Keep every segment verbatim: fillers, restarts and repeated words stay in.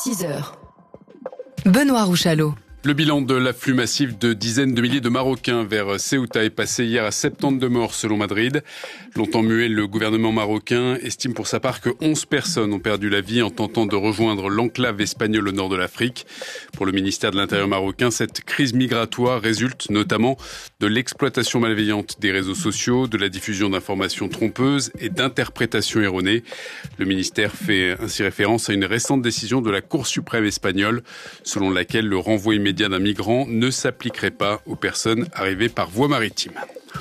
six heures. Benoît Rouchalot. Le bilan de l'afflux massif de dizaines de milliers de Marocains vers Ceuta est passé hier à soixante-douze morts selon Madrid. Longtemps muet, le gouvernement marocain estime pour sa part que onze personnes ont perdu la vie en tentant de rejoindre l'enclave espagnole au nord de l'Afrique. Pour le ministère de l'Intérieur marocain, cette crise migratoire résulte notamment de l'exploitation malveillante des réseaux sociaux, de la diffusion d'informations trompeuses et d'interprétations erronées. Le ministère fait ainsi référence à une récente décision de la Cour suprême espagnole selon laquelle le renvoi immédiat d'un migrant ne s'appliquerait pas aux personnes arrivées par voie maritime.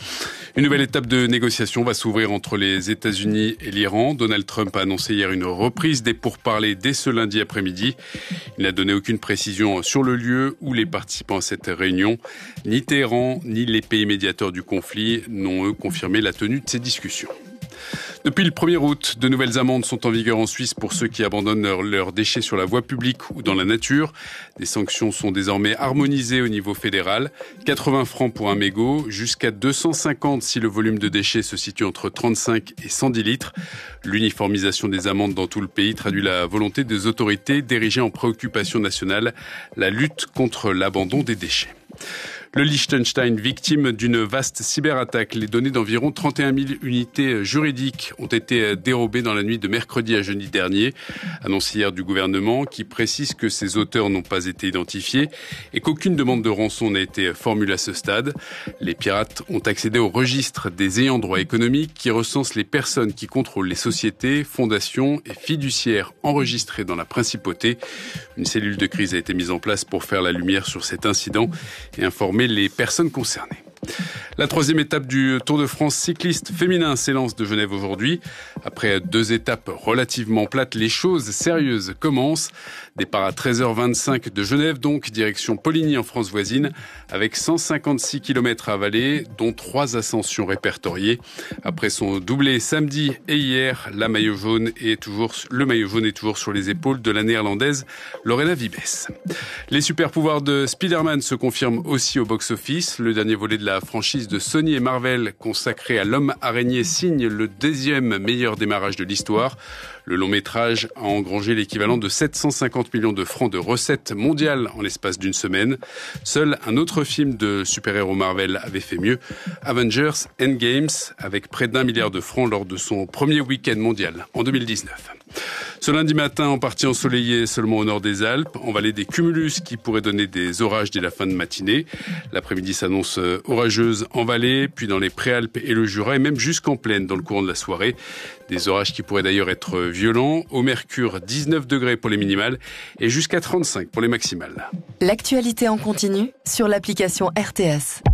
Une nouvelle étape de négociation va s'ouvrir entre les États-Unis et l'Iran. Donald Trump a annoncé hier une reprise des pourparlers dès ce lundi après-midi. Il n'a donné aucune précision sur le lieu ou les participants à cette réunion. Ni Téhéran, ni les pays médiateurs du conflit n'ont, eux, confirmé la tenue de ces discussions. Depuis le premier août, de nouvelles amendes sont en vigueur en Suisse pour ceux qui abandonnent leurs, leurs déchets sur la voie publique ou dans la nature. Des sanctions sont désormais harmonisées au niveau fédéral. quatre-vingts francs pour un mégot, jusqu'à deux cent cinquante si le volume de déchets se situe entre trente-cinq et cent dix litres. L'uniformisation des amendes dans tout le pays traduit la volonté des autorités d'ériger en préoccupation nationale la lutte contre l'abandon des déchets. Le Liechtenstein, victime d'une vaste cyberattaque. Les données d'environ trente et un mille unités juridiques ont été dérobées dans la nuit de mercredi à jeudi dernier. Annonce hier du gouvernement qui précise que ces auteurs n'ont pas été identifiés et qu'aucune demande de rançon n'a été formulée à ce stade. Les pirates ont accédé au registre des ayants droit économiques qui recense les personnes qui contrôlent les sociétés, fondations et fiduciaires enregistrées dans la principauté. Une cellule de crise a été mise en place pour faire la lumière sur cet incident et informer les personnes concernées. La troisième étape du Tour de France cycliste féminin s'élance de Genève aujourd'hui. Après deux étapes relativement plates, les choses sérieuses commencent. Départ à treize heures vingt-cinq de Genève, donc direction Poligny en France voisine, avec cent cinquante-six kilomètres à avaler, dont trois ascensions répertoriées. Après son doublé samedi et hier, la maillot jaune est toujours, le maillot jaune est toujours sur les épaules de la néerlandaise Lorena Wiebes. Les super pouvoirs de Spider-Man se confirment aussi au box-office. Le dernier volet de la franchise de Sony et Marvel consacré à l'homme araignée signe le deuxième meilleur démarrage de l'histoire. Le long métrage a engrangé l'équivalent de sept cent cinquante millions de francs de recettes mondiales en l'espace d'une semaine. Seul un autre film de super-héros Marvel avait fait mieux, Avengers Endgame, avec près d'un milliard de francs lors de son premier week-end mondial en deux mille dix-neuf. Ce lundi matin, en partie ensoleillé seulement au nord des Alpes, en vallée des cumulus qui pourraient donner des orages dès la fin de matinée. L'après-midi s'annonce orageuse en vallée, puis dans les Préalpes et le Jura, et même jusqu'en plaine dans le courant de la soirée. Des orages qui pourraient d'ailleurs être violents. Au mercure, dix-neuf degrés pour les minimales et jusqu'à trente-cinq pour les maximales. L'actualité en continu sur l'application R T S.